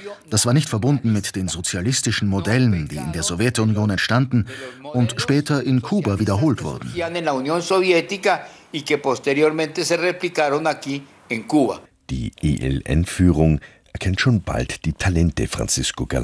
Das war nicht verbunden mit den sozialistischen Modellen, die in der Sowjetunion entstanden und später in Kuba wiederholt wurden. Die ELN-Führung erkennt schon bald die Talente Francisco